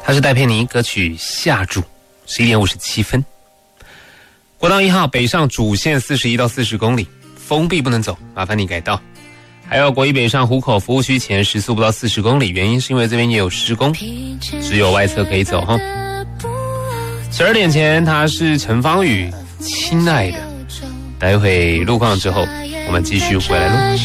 他是戴佩妮，歌曲下注，11点57分。国道1号北上主线41到40公里，封闭不能走，麻烦你改道。还有国一北上湖口服务区前时速不到40公里，原因是因为这边也有施工，只有外侧可以走哈。12点前他是陈芳宇，亲爱的。待会路况之后，我们继续回来录。